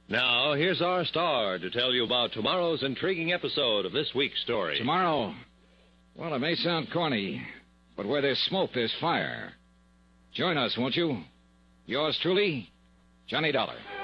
Now, here's our star to tell you about tomorrow's intriguing episode of this week's story. Tomorrow? Well, it may sound corny, but where there's smoke, there's fire. Join us, won't you? Yours truly, Johnny Dollar.